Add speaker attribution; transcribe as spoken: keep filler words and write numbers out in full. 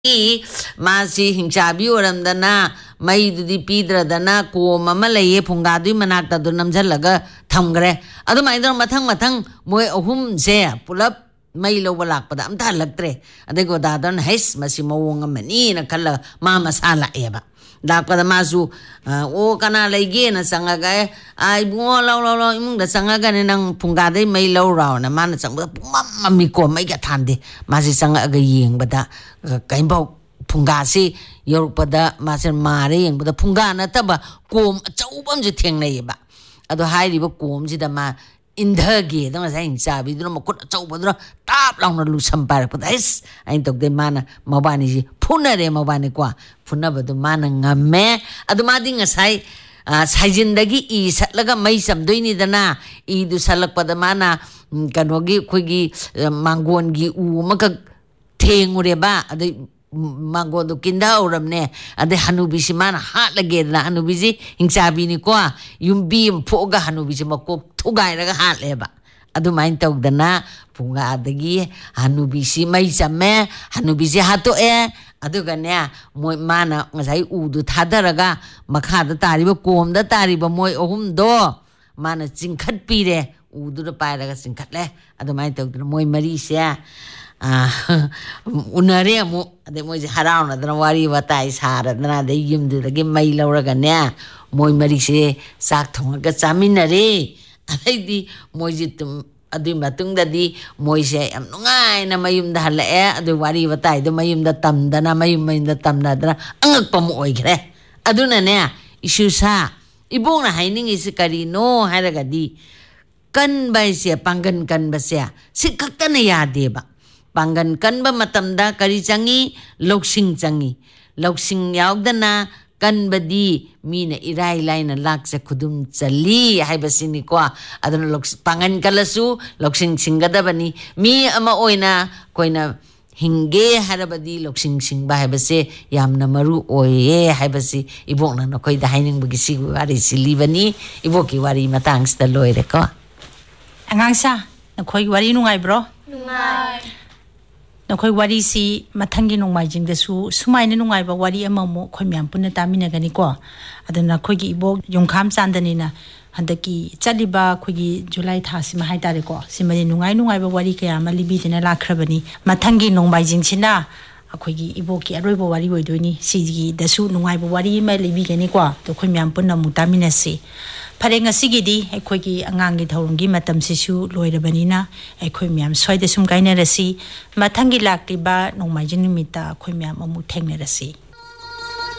Speaker 1: मासी हिंसाबी ओरमदना मईदुदी पीद्रदना कोम अमा लैये फुंगादुई मनाक्ता दु नमझलगा थमग्रे अदुमाइदर मथंग मथंग मोय अहुम से पुलप मई लौबा लाकपदा अमता हलक्त्रे अदेगो दादन हैस मसी मवोंग अमनी न खल्ला मा मसा लाएबा लाकपदा मासु ओ कना लैगे न संगागा आई बुंगो लौ लौ लौ इमुंगदा संगागा ने नंग फुंगादै मई लौ राव न माना संगबदा पुमम ममी को मई गा थांदे मासी संगागा येंगबदा काइंबाव फुंगासी योरपदा मासे मारे येंगबदा फुंगा नतबा कोम अचौबम जे थेंगनैबा अदो हाइरिबा कोम जिदा मा इंधगे दंग साइ हिंसाबी दुन मकुट अचौबदुन ताप लाउन लुसम पारपदा इस आइन तोकदे माना मबानी जी फुनरे मबानी क्वा फुनबदु माना ngame adu madi ngasai साइजिंदगी ई सटलगा मई समदोइनिदना ई दु सलकपदा माना कनोगी खोगी मांगोनगी उ मक थेंगुरेबा अदे मांगोदो किंदा औरमने अदे हनुबिसी माना हाट लगेदना हनुबिजी हिंसाबीनी को युम्बी फोगा हनुबिसी मको थुगाइरगा हाटलेबा अदुमाइन तौदना पुंगा अदगी हनुबिसी मई चमे हनुबिसी हातोए अदुगने मोय माना ngasai उदु थादरगा मखादा तारिबा कोमदा तारिबा मोय अहुमदो माना चिंखत पीरे उदुदा पाइरगा चिंखतले अदुमाइन तौदना मोय मरीसे उनरे अमु अदे मोय हराउनदना वारी वताई सारदना दे युमदुदगी मई लौरगने मोय मरीसे साक थोंगा चामिनरे अदैदी मोय जितुम अदुई मतुंगददी मोयसे यम नुंगाइना मयुमदा हलए अदु वारी वताइदो मयुमदा तमदना मयुम मयुमदा तमनादना अंगकपम ओइग्रे अदुनने इशुसा इबोंना हाइनिंगिसे करिनो हारगदी कनबाइसे पांगन कनबसे सिखक्तना यादेबा पांगन कनबा मतमदा करी चंगी लौसिंग चंगी लौसिंग यावदना कनबदी मीना इराई लाइना लाक्से खुदुम चली हाइबसिनी को अदन लोक पांगन कलसु लौसिंग सिंगदबनी मी अमा ओइना कोइना हिंगे हरबदी लौसिंग सिंगबा हाइबसे यामना मरु ओये हाइबसी इबोकना नखोइदा हाइनिंगबगी सिगु वारी सिलीबनी इबोकी वारी मतांगसदा लोइरे को
Speaker 2: अंगांसा नखोइ वारी नुंगाइब्रो नुंगाइ नखोइ वारी सी मथंगी नोंमाइजिंग दसु सुमाइने नुंगाइबा वारी अममो खोइ म्याम पुन्ना तामिनगनी को अदना खोइगी इबोक योंखाम चांदनीना हंदकी चलिबा खोइगी जुलाई थासी मा हाइतारे को सिमनि नुंगाइ नुंगाइबा वारी कया मा लिबिदिना लाख्रबनी मथंगी नोंमाइजिंग सिना अखोइगी इबोकी अरोइबा वारी ओइदोइनी सिगी दसु नुंगाइबा वारी मा लिबिगनी को तो खोइ म्याम पुन्ना मु तामिनसी फरेंग सिगिदी अखोइगी अंगांगी थौरंगी मतम सिसु लोइरबनीना अखोइ म्याम सोइदे सुम गाइनरसी मथंगी लाक्तिबा नोंमाइजिंग निमित्ता अखोइ म्याम अमु थेंगनरसी।